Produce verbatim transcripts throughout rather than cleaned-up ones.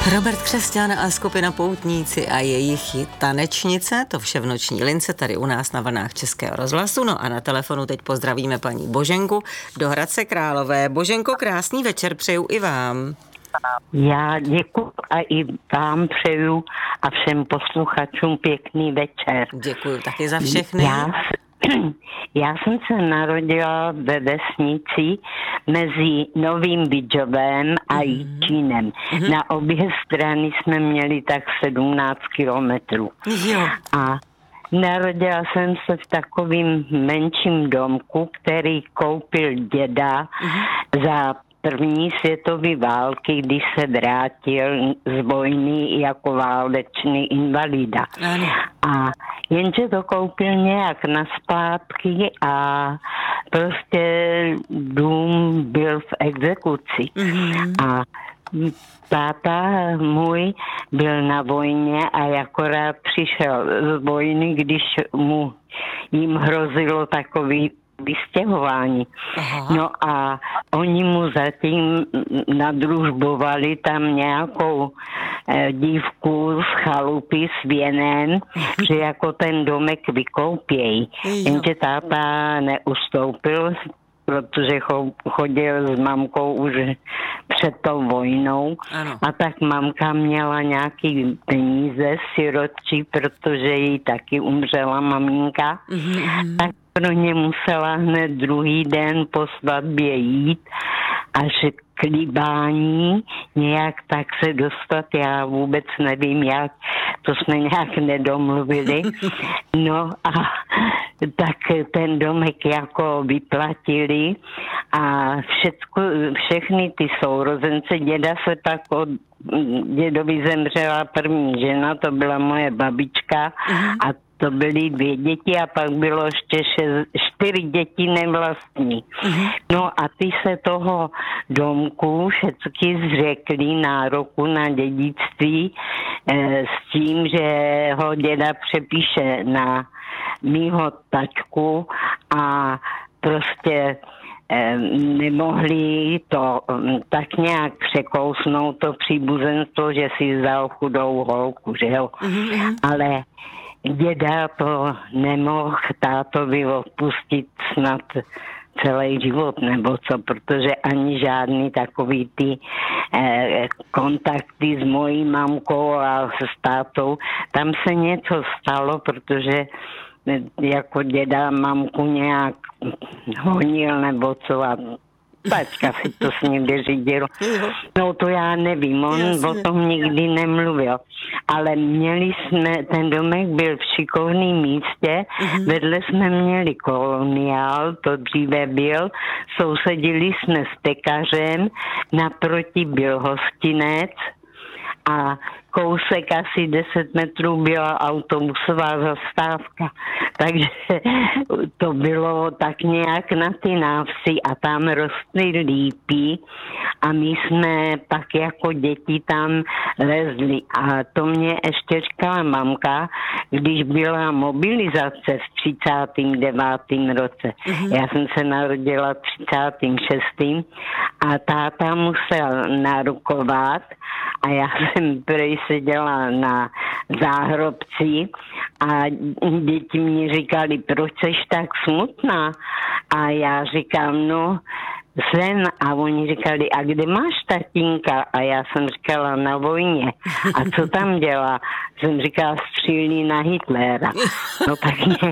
Robert Křesťan a skupina Poutníci a jejich tanečnice, to vše v noční lince tady u nás na vlnách Českého rozhlasu. No a na telefonu teď pozdravíme paní Boženku do Hradce Králové. Boženko, krásný večer přeju i vám. Já děkuji a i vám přeju a všem posluchačům pěkný večer. Děkuji taky za všechny. Já, já jsem se narodila ve vesnici mezi Novým Bydžovem a Jičínem. Mm-hmm. Na obě strany jsme měli tak sedmnáct kilometrů. Jo. A narodila jsem se v takovým menším domku, který koupil děda mm-hmm. za první světové války, když se vrátil z vojny jako válečný invalida. Ano. A jenže to koupil nějak na splátky a prostě dům byl v exekuci. Mm-hmm. A táta můj byl na vojně a akorát přišel z vojny, když mu jim hrozilo takový vystěhování. Aha. No a oni mu zatím nadružbovali tam nějakou eh, dívku z chalupy s věnem, že jako ten domek vykoupějí. Jenže táta neustoupil, protože chodil s mamkou už před tou vojnou. Ano. A tak mamka měla nějaký peníze sirotčí, protože jí taky umřela maminka. Mm-hmm. Tak pro ně musela hned druhý den po svatbě jít až k líbání, nějak tak se dostat, já vůbec nevím jak, to jsme nějak nedomluvili. No a tak ten domek jako vyplatili a všecko, všechny ty sourozence, děda se tak od dědovi zemřela první žena, to byla moje babička a to byly dvě děti a pak bylo ještě šest, čtyři děti nevlastní. Mm-hmm. No a ty se toho domku všechny zřekli nároku na dědictví eh, s tím, že ho děda přepíše na mýho tačku a prostě eh, nemohli to um, tak nějak překousnout to příbuzenstvo, že si vzal chudou holku, že jo. Mm-hmm. Ale děda to nemohl tátovi odpustit snad celý život, nebo co, protože ani žádný takový ty eh, kontakty s mojí mamkou a s tátou, tam se něco stalo, protože jako děda mamku nějak honil, nebo co, a tačka si to s ním vyřídil. No to já nevím, on Jasně. o tom nikdy nemluvil. Ale měli jsme, ten domek byl v šikovném místě, mm-hmm. vedle jsme měli koloniál, to dříve byl, sousedili jsme s pekařem, naproti byl hostinec a kousek asi deset metrů byla autobusová zastávka. Takže to bylo tak nějak na ty návsi a tam rostly lípy a my jsme pak jako děti tam lezli. A to mě ještě říkala mamka, když byla mobilizace v třicátém devátém roce. Mm-hmm. Já jsem se narodila v třicátém šestém a táta musel narukovat a já jsem prej seděla na záhrobci a děti mi říkali, proč seš tak smutná? A já říkám, no jsem. A oni říkali, a kde máš tatínka? A já jsem říkala, na vojně. A co tam dělá? Jsem říkala, střílí na Hitlera. No tak mě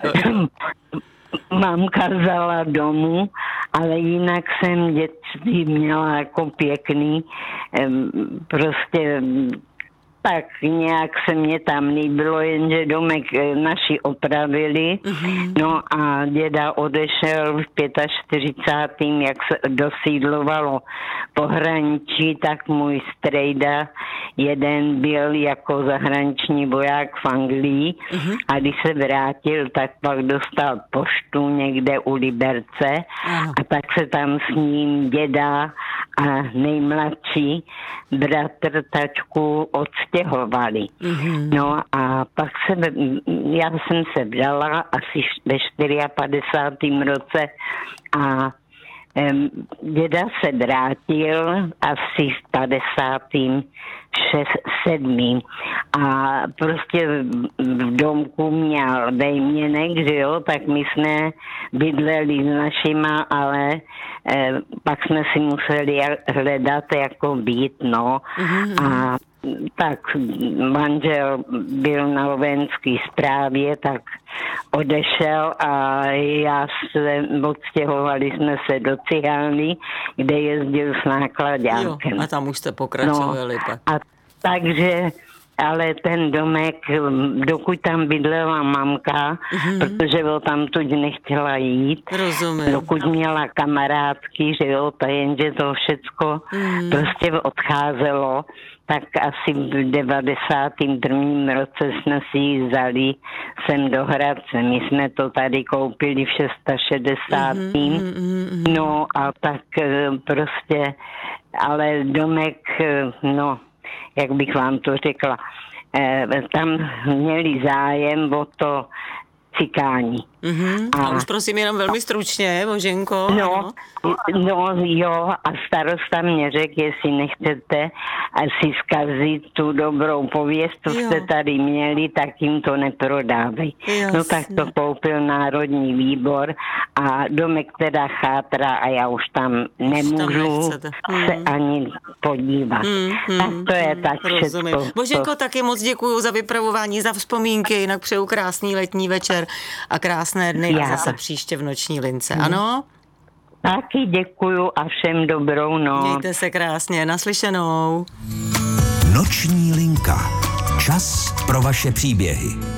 mamka vzala domů, ale jinak jsem dětství měla jako pěkný, prostě tak nějak se mě tam líbilo, jenže domek naši opravili, mm-hmm. no a děda odešel v čtyřicátém pátém jak se dosídlovalo pohraničí, tak můj strejda jeden byl jako zahraniční voják v Anglii mm-hmm. a když se vrátil, tak pak dostal poštu někde u Liberce mm. a tak se tam s ním děda a nejmladší bratr tačku odstěhovali. Mm-hmm. No a pak se, já jsem se vdala asi ve padesátém čtvrtém roce a Děda se drátil asi v padesátém sedmém a prostě v domku měl vejměnek, že jo, tak my jsme bydleli s našima, ale eh, pak jsme si museli hledat jako byt, no. Mm-hmm. A tak manžel byl na vojenské správě, tak odešel a já se odstěhovali jsme se do Cihálny, kde jezdil s náklaďákem. A tam už jste pokračovali no, pak. A takže, ale ten domek, dokud tam bydlela mamka, mm-hmm. protože ho tam tuď nechtěla jít, rozumím. Dokud měla kamarádky, že jo, to jenže to všecko mm. prostě odcházelo, tak asi v devadesátém prvním roce jsme si ji vzali sem do Hradce. My jsme to tady koupili v šedesátém Mm-hmm, mm-hmm. No a tak prostě, ale domek, no, jak bych vám to řekla, tam měli zájem o to Cikáni. Mm-hmm. A, a už prosím jenom velmi stručně, Boženko. No, no jo, a starosta mě řekl, jestli nechcete si zkazit tu dobrou pověst, co jste tady měli, tak jim to neprodávej. Jasně. No tak to koupil Národní výbor a domek teda chátra a já už tam nemůžu tam se mm. ani podívat. Mm, mm, tak to je tak všechno. Boženko, taky moc děkuju za vypravování, za vzpomínky, jinak přeju krásný letní večer a krásné dny já. A zase příště v Noční lince, ano? Taky děkuju a všem dobrou noc. Mějte se krásně, naslyšenou. Noční linka. Čas pro vaše příběhy.